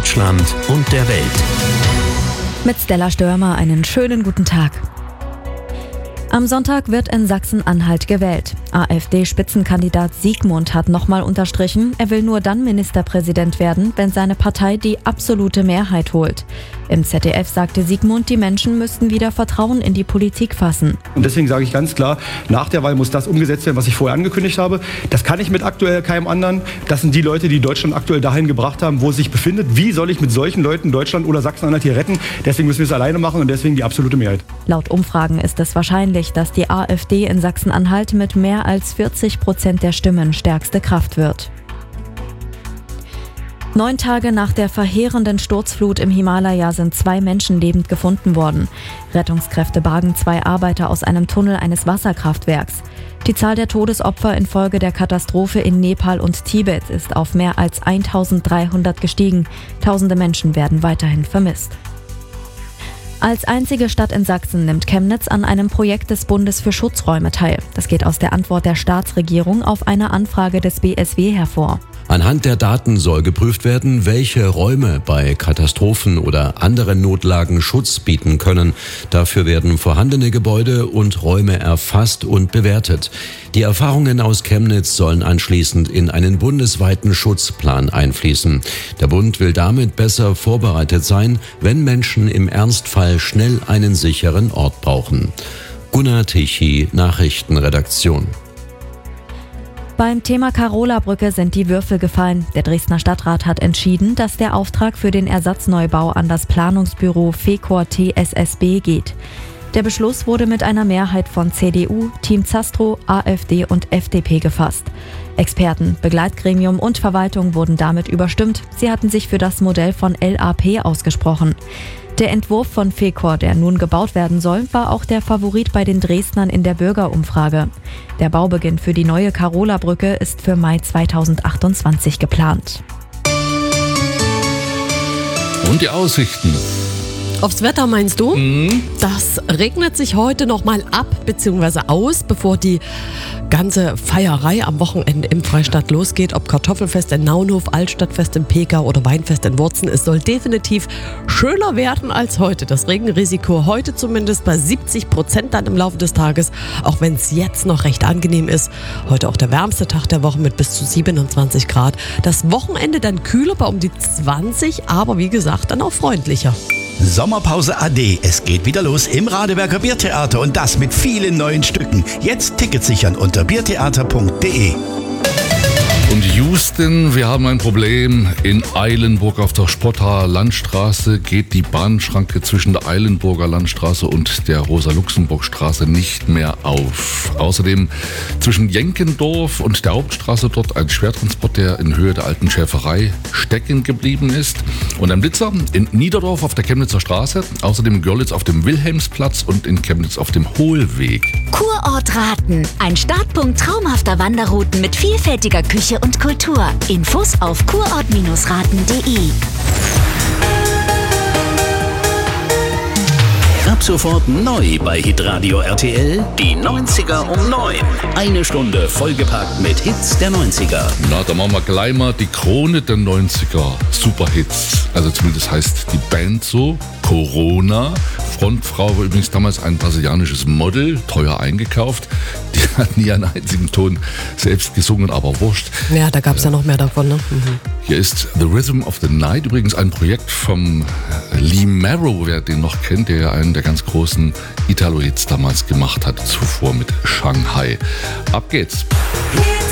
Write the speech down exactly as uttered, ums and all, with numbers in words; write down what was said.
Deutschland und der Welt. Mit Stella Störmer einen schönen guten Tag. Am Sonntag wird in Sachsen-Anhalt gewählt. AfD-Spitzenkandidat Siegmund hat nochmal unterstrichen, er will nur dann Ministerpräsident werden, wenn seine Partei die absolute Mehrheit holt. Im Z D F sagte Siegmund, die Menschen müssten wieder Vertrauen in die Politik fassen. Und deswegen sage ich ganz klar, nach der Wahl muss das umgesetzt werden, was ich vorher angekündigt habe. Das kann ich mit aktuell keinem anderen. Das sind die Leute, die Deutschland aktuell dahin gebracht haben, wo es sich befindet. Wie soll ich mit solchen Leuten Deutschland oder Sachsen-Anhalt hier retten? Deswegen müssen wir es alleine machen und deswegen die absolute Mehrheit. Laut Umfragen ist es wahrscheinlich, dass die AfD in Sachsen-Anhalt mit mehr als vierzig Prozent der Stimmen stärkste Kraft wird. Neun Tage nach der verheerenden Sturzflut im Himalaya sind zwei Menschen lebend gefunden worden. Rettungskräfte bargen zwei Arbeiter aus einem Tunnel eines Wasserkraftwerks. Die Zahl der Todesopfer infolge der Katastrophe in Nepal und Tibet ist auf mehr als eintausenddreihundert gestiegen. Tausende Menschen werden weiterhin vermisst. Als einzige Stadt in Sachsen nimmt Chemnitz an einem Projekt des Bundes für Schutzräume teil. Das geht aus der Antwort der Staatsregierung auf eine Anfrage des B S W hervor. Anhand der Daten soll geprüft werden, welche Räume bei Katastrophen oder anderen Notlagen Schutz bieten können. Dafür werden vorhandene Gebäude und Räume erfasst und bewertet. Die Erfahrungen aus Chemnitz sollen anschließend in einen bundesweiten Schutzplan einfließen. Der Bund will damit besser vorbereitet sein, wenn Menschen im Ernstfall schnell einen sicheren Ort brauchen. Gunnar Tichy, Nachrichtenredaktion. Beim Thema Carola-Brücke sind die Würfel gefallen. Der Dresdner Stadtrat hat entschieden, dass der Auftrag für den Ersatzneubau an das Planungsbüro Fecor T S S B geht. Der Beschluss wurde mit einer Mehrheit von C D U, Team Zastro, AfD und F D P gefasst. Experten, Begleitgremium und Verwaltung wurden damit überstimmt. Sie hatten sich für das Modell von L A P ausgesprochen. Der Entwurf von Fecor, der nun gebaut werden soll, war auch der Favorit bei den Dresdnern in der Bürgerumfrage. Der Baubeginn für die neue Carola-Brücke ist für Mai zweitausendachtundzwanzig geplant. Und die Aussichten. Aufs Wetter meinst du? Mhm. Das regnet sich heute noch mal ab bzw. aus, bevor die ganze Feierei am Wochenende im Freistaat losgeht. Ob Kartoffelfest in Naunhof, Altstadtfest in Pekau oder Weinfest in Wurzen. Es soll definitiv schöner werden als heute. Das Regenrisiko heute zumindest bei siebzig Prozent dann im Laufe des Tages, auch wenn es jetzt noch recht angenehm ist. Heute auch der wärmste Tag der Woche mit bis zu siebenundzwanzig Grad. Das Wochenende dann kühler bei um die zwanzig, aber wie gesagt dann auch freundlicher. Sommerpause A D. Es geht wieder los im Radeberger Biertheater und das mit vielen neuen Stücken. Jetzt Tickets sichern unter biertheater punkt de. Und Houston, wir haben ein Problem. In Eilenburg auf der Spottaer Landstraße geht die Bahnschranke zwischen der Eilenburger Landstraße und der Rosa-Luxemburg-Straße nicht mehr auf. Außerdem zwischen Jenkendorf und der Hauptstraße dort ein Schwertransport, der in Höhe der alten Schäferei stecken geblieben ist. Und ein Blitzer in Niederdorf auf der Chemnitzer Straße, außerdem in Görlitz auf dem Wilhelmsplatz und in Chemnitz auf dem Hohlweg. Kurort Raten, ein Startpunkt traumhafter Wanderrouten mit vielfältiger Küche und Kultur. Infos auf kurort Bindestrich raten punkt de. Ab sofort neu bei Hitradio R T L, die neunziger um neun. Eine Stunde vollgepackt mit Hits der neunziger. Na, da machen wir gleich mal die Krone der neunziger Superhits. Also zumindest heißt die Band so. Corona. Frontfrau war übrigens damals ein brasilianisches Model, teuer eingekauft. Die hat nie einen einzigen Ton selbst gesungen, aber wurscht. Ja, da gab es ja. ja noch mehr davon. Ne? Mhm. Hier ist The Rhythm of the Night, übrigens ein Projekt vom Lee Marrow, wer den noch kennt, der ja einen der ganz großen Italo-Hits damals gemacht hat, zuvor mit Shanghai. Ab geht's. Yeah.